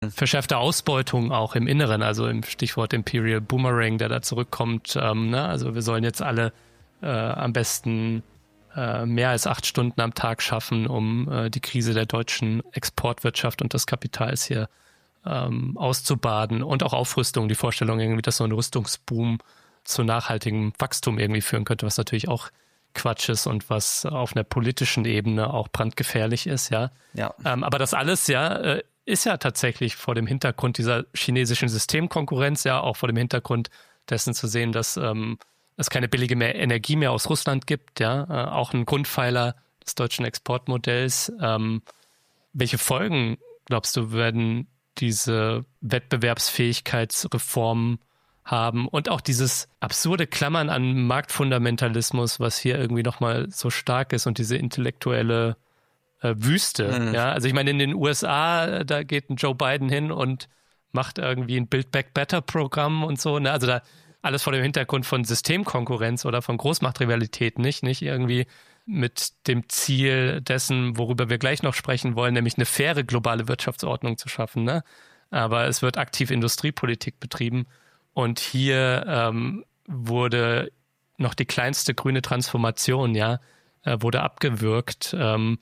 verschärfte Ausbeutung auch im Inneren, also im Stichwort Imperial Boomerang, der da zurückkommt. Also wir sollen jetzt alle am besten mehr als 8 Stunden am Tag schaffen, um die Krise der deutschen Exportwirtschaft und des Kapitals hier auszubaden. Und auch Aufrüstung, die Vorstellung irgendwie, dass so ein Rüstungsboom zu nachhaltigem Wachstum irgendwie führen könnte, was natürlich auch Quatsch ist und was auf einer politischen Ebene auch brandgefährlich ist, ja. Aber das alles, ist ja tatsächlich vor dem Hintergrund dieser chinesischen Systemkonkurrenz, ja, auch vor dem Hintergrund dessen zu sehen, dass es keine billige Energie mehr aus Russland gibt, ja, auch ein Grundpfeiler des deutschen Exportmodells. Welche Folgen, glaubst du, werden diese Wettbewerbsfähigkeitsreformen haben und auch dieses absurde Klammern an Marktfundamentalismus, was hier irgendwie nochmal so stark ist und diese intellektuelle Wüste. Ja, also ich meine, in den USA, da geht ein Joe Biden hin und macht irgendwie ein Build Back Better Programm und so, ne? Also da alles vor dem Hintergrund von Systemkonkurrenz oder von Großmachtrivalität, nicht irgendwie mit dem Ziel dessen, worüber wir gleich noch sprechen wollen, nämlich eine faire globale Wirtschaftsordnung zu schaffen, ne? Aber es wird aktiv Industriepolitik betrieben und hier wurde noch die kleinste grüne Transformation, wurde abgewürgt.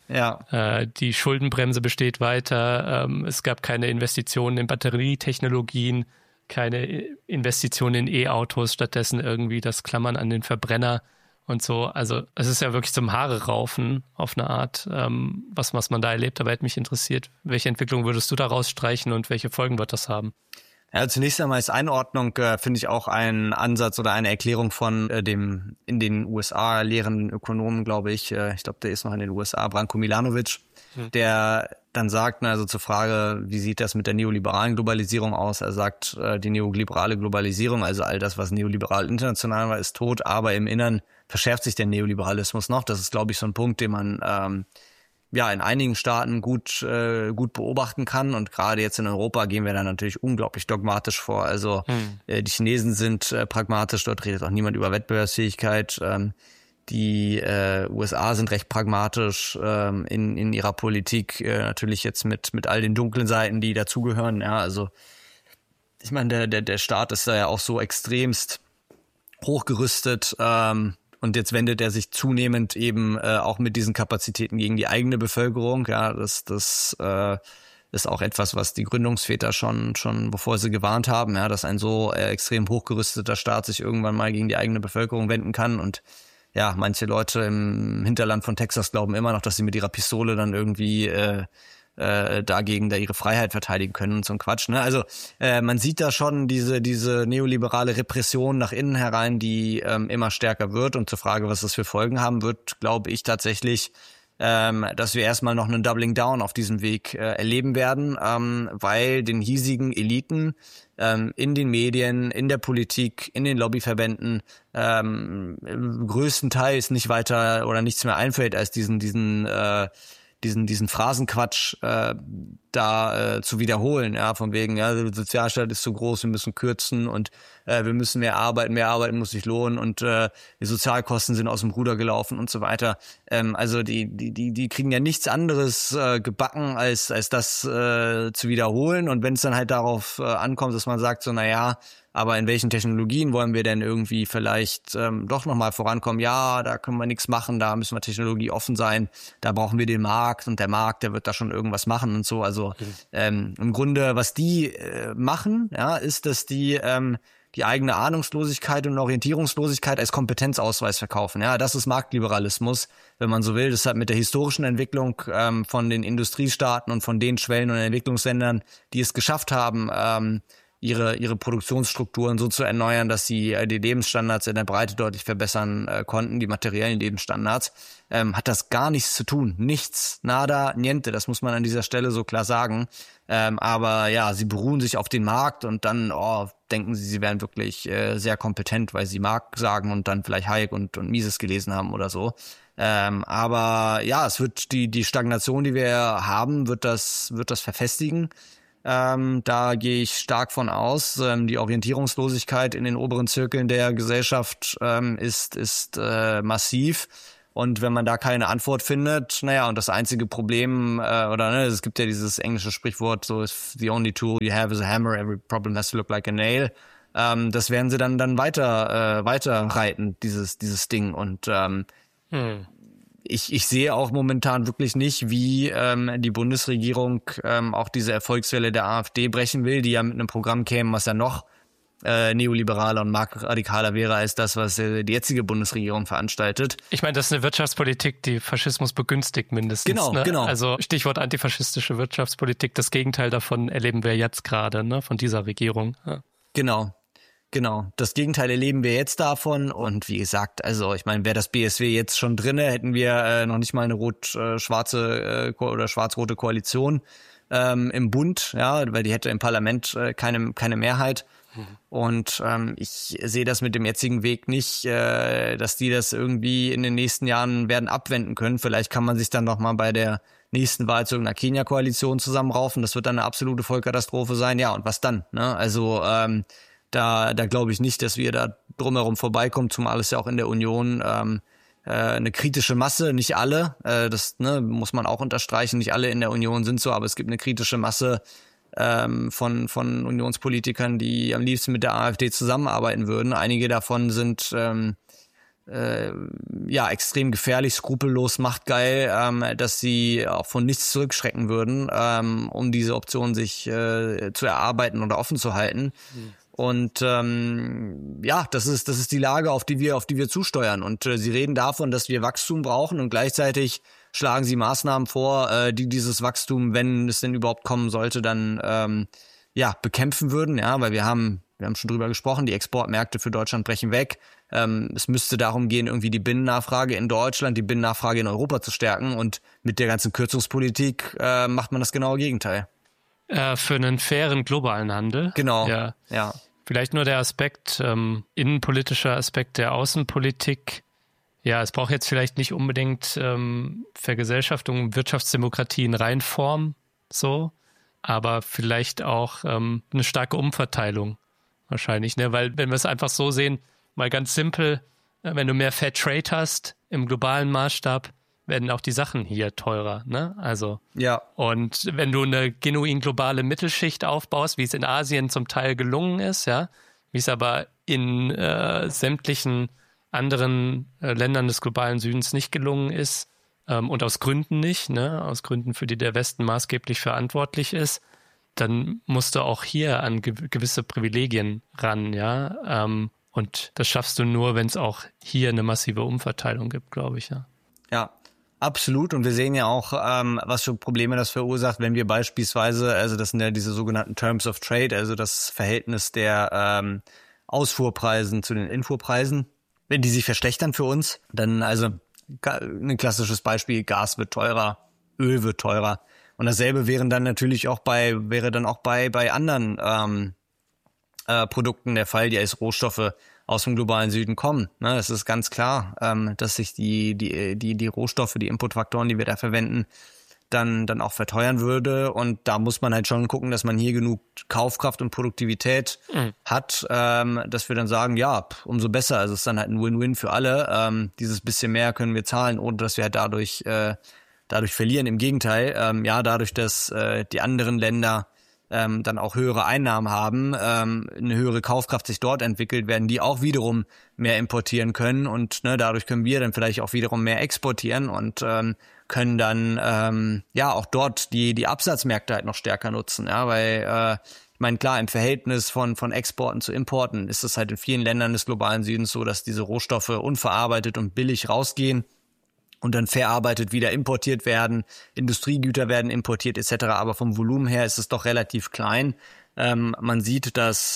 Die Schuldenbremse besteht weiter. Es gab keine Investitionen in Batterietechnologien, keine Investitionen in E-Autos, stattdessen irgendwie das Klammern an den Verbrenner und so. Also es ist ja wirklich zum Haare raufen auf eine Art, was man da erlebt. Aber hätte mich interessiert, welche Entwicklung würdest du da rausstreichen und welche Folgen wird das haben? Ja, zunächst einmal ist Einordnung, finde ich, auch ein Ansatz oder eine Erklärung von dem in den USA lehrenden Ökonomen, glaube ich. Ich glaube, der ist noch in den USA, Branko Milanovic, der dann sagt, also zur Frage, wie sieht das mit der neoliberalen Globalisierung aus? Er sagt, die neoliberale Globalisierung, also all das, was neoliberal international war, ist tot, aber im Innern verschärft sich der Neoliberalismus noch. Das ist, glaube ich, so ein Punkt, den man in einigen Staaten gut beobachten kann, und gerade jetzt in Europa gehen wir da natürlich unglaublich dogmatisch vor. Also die Chinesen sind pragmatisch, dort redet auch niemand über Wettbewerbsfähigkeit. Die USA sind recht pragmatisch in ihrer Politik, natürlich jetzt mit all den dunklen Seiten, die dazugehören. Ja, also ich meine, der Staat ist da ja auch so extremst hochgerüstet, und jetzt wendet er sich zunehmend eben auch mit diesen Kapazitäten gegen die eigene Bevölkerung. Ja, das ist auch etwas, was die Gründungsväter schon bevor sie gewarnt haben, ja, dass ein so extrem hochgerüsteter Staat sich irgendwann mal gegen die eigene Bevölkerung wenden kann. Und ja, manche Leute im Hinterland von Texas glauben immer noch, dass sie mit ihrer Pistole dann irgendwie dagegen da ihre Freiheit verteidigen können und so ein Quatsch, ne? Also man sieht da schon diese neoliberale Repression nach innen herein, die immer stärker wird. Und zur Frage, was das für Folgen haben wird, glaube ich tatsächlich, dass wir erstmal noch einen Doubling Down auf diesem Weg erleben werden, weil den hiesigen Eliten in den Medien, in der Politik, in den Lobbyverbänden größtenteils nicht weiter oder nichts mehr einfällt, als diesen Phrasenquatsch zu wiederholen, ja, von wegen, ja, der Sozialstaat ist zu groß, wir müssen kürzen und wir müssen mehr arbeiten muss sich lohnen und die Sozialkosten sind aus dem Ruder gelaufen und so weiter. Also die kriegen ja nichts anderes gebacken, als das zu wiederholen. Und wenn es dann halt darauf ankommt, dass man sagt, so, naja, aber in welchen Technologien wollen wir denn irgendwie vielleicht doch nochmal vorankommen? Ja, da können wir nichts machen, da müssen wir technologieoffen sein, da brauchen wir den Markt und der Markt, der wird da schon irgendwas machen und so. Also im Grunde, was die machen, ja, ist, dass die eigene Ahnungslosigkeit und Orientierungslosigkeit als Kompetenzausweis verkaufen. Ja, das ist Marktliberalismus, wenn man so will. Das hat mit der historischen Entwicklung von den Industriestaaten und von den Schwellen- und Entwicklungsländern, die es geschafft haben, ihre Produktionsstrukturen so zu erneuern, dass sie die Lebensstandards in der Breite deutlich verbessern konnten, die materiellen Lebensstandards, hat das gar nichts zu tun. Nichts, nada, niente, das muss man an dieser Stelle so klar sagen. Aber ja, sie beruhen sich auf den Markt und dann denken sie wären wirklich sehr kompetent, weil sie Markt sagen und dann vielleicht Hayek und Mises gelesen haben oder so. Aber ja, es wird die Stagnation, die wir haben, wird das verfestigen. Da gehe ich stark von aus. Die Orientierungslosigkeit in den oberen Zirkeln der Gesellschaft ist massiv. Und wenn man da keine Antwort findet, und das einzige Problem, es gibt ja dieses englische Sprichwort, so is the only tool you have is a hammer, every problem has to look like a nail. Das werden sie dann weiter reiten, dieses Ding. Und ich sehe auch momentan wirklich nicht, wie die Bundesregierung auch diese Erfolgswelle der AfD brechen will, die ja mit einem Programm käme, was ja noch neoliberaler und marktradikaler wäre als das, was die jetzige Bundesregierung veranstaltet. Ich meine, das ist eine Wirtschaftspolitik, die Faschismus begünstigt mindestens. Genau. Also Stichwort antifaschistische Wirtschaftspolitik, das Gegenteil davon erleben wir jetzt gerade, ne, von dieser Regierung. Ja. Genau. Das Gegenteil erleben wir jetzt davon. Und wie gesagt, also ich meine, wäre das BSW jetzt schon drinne, hätten wir noch nicht mal eine rot-schwarze oder schwarz-rote Koalition im Bund, weil die hätte im Parlament keine Mehrheit. Und ich sehe das mit dem jetzigen Weg nicht, dass die das irgendwie in den nächsten Jahren werden abwenden können. Vielleicht kann man sich dann noch mal bei der nächsten Wahl zu irgendeiner Kenia-Koalition zusammenraufen. Das wird dann eine absolute Vollkatastrophe sein. Ja, und was dann? Ne? Also da glaube ich nicht, dass wir da drumherum vorbeikommen, zumal es ja auch in der Union eine kritische Masse, nicht alle, das muss man auch unterstreichen, nicht alle in der Union sind so, aber es gibt eine kritische Masse von Unionspolitikern, die am liebsten mit der AfD zusammenarbeiten würden. Einige davon sind extrem gefährlich, skrupellos, machtgeil, dass sie auch von nichts zurückschrecken würden, um diese Option sich zu erarbeiten oder offen zu halten. Und das ist die Lage, auf die wir zusteuern. Und sie reden davon, dass wir Wachstum brauchen, und gleichzeitig schlagen sie Maßnahmen vor, die dieses Wachstum, wenn es denn überhaupt kommen sollte, dann bekämpfen würden. Ja, weil wir haben schon drüber gesprochen, die Exportmärkte für Deutschland brechen weg. Es müsste darum gehen, irgendwie die Binnennachfrage in Deutschland, die Binnennachfrage in Europa zu stärken. Und mit der ganzen Kürzungspolitik macht man das genaue Gegenteil. Für einen fairen globalen Handel. Genau. Ja. Vielleicht nur der Aspekt, innenpolitischer Aspekt der Außenpolitik. Ja, es braucht jetzt vielleicht nicht unbedingt Vergesellschaftung, Wirtschaftsdemokratie in Reinform, so, aber vielleicht auch eine starke Umverteilung wahrscheinlich, ne? Weil wenn wir es einfach so sehen, mal ganz simpel, wenn du mehr Fair Trade hast im globalen Maßstab, werden auch die Sachen hier teurer, ne? Also ja. Und wenn du eine genuin globale Mittelschicht aufbaust, wie es in Asien zum Teil gelungen ist, ja, wie es aber in sämtlichen anderen Ländern des globalen Südens nicht gelungen ist, und aus Gründen nicht, ne, aus Gründen, für die der Westen maßgeblich verantwortlich ist, dann musst du auch hier an gewisse Privilegien ran, ja. Und das schaffst du nur, wenn es auch hier eine massive Umverteilung gibt, glaube ich, ja. Ja. Absolut, und wir sehen ja auch, was für Probleme das verursacht, wenn wir beispielsweise, also das sind ja diese sogenannten Terms of Trade, also das Verhältnis der Ausfuhrpreisen zu den Infuhrpreisen, wenn die sich verschlechtern für uns, dann also ein klassisches Beispiel, Gas wird teurer, Öl wird teurer, und dasselbe wäre dann auch bei anderen Produkten der Fall, die als Rohstoffe aus dem globalen Süden kommen. Ne, es ist ganz klar, dass sich die Rohstoffe, die Inputfaktoren, die wir da verwenden, dann auch verteuern würde. Und da muss man halt schon gucken, dass man hier genug Kaufkraft und Produktivität hat, dass wir dann sagen, ja, umso besser. Also es ist dann halt ein Win-Win für alle. Dieses bisschen mehr können wir zahlen, ohne dass wir halt dadurch verlieren. Im Gegenteil, dadurch, dass die anderen Länder dann auch höhere Einnahmen haben, eine höhere Kaufkraft sich dort entwickelt, werden die auch wiederum mehr importieren können, und dadurch können wir dann vielleicht auch wiederum mehr exportieren und können dann auch dort die Absatzmärkte halt noch stärker nutzen, ja, weil ich meine, klar, im Verhältnis von Exporten zu Importen ist es halt in vielen Ländern des globalen Südens so, dass diese Rohstoffe unverarbeitet und billig rausgehen und dann verarbeitet wieder importiert werden, Industriegüter werden importiert etc., aber vom Volumen her ist es doch relativ klein. Man sieht, dass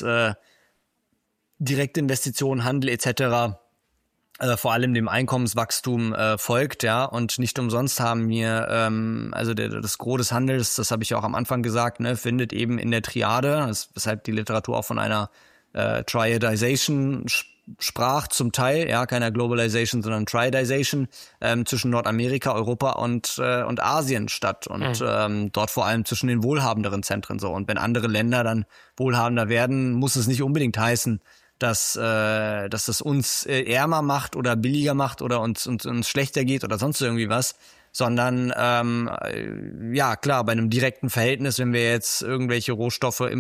direkte Investitionen, Handel etc. Vor allem dem Einkommenswachstum folgt, ja, und nicht umsonst haben wir, das Gros des Handels, das habe ich auch am Anfang gesagt, ne, findet eben in der Triade, weshalb die Literatur auch von einer Triadization sprach zum Teil, ja, keiner Globalization, sondern Triadization, zwischen Nordamerika, Europa und Asien statt, und dort vor allem zwischen den wohlhabenderen Zentren so. Und wenn andere Länder dann wohlhabender werden, muss es nicht unbedingt heißen, dass es uns ärmer macht oder billiger macht oder uns schlechter geht oder sonst irgendwie was, sondern ja klar, bei einem direkten Verhältnis, wenn wir jetzt irgendwelche Rohstoffe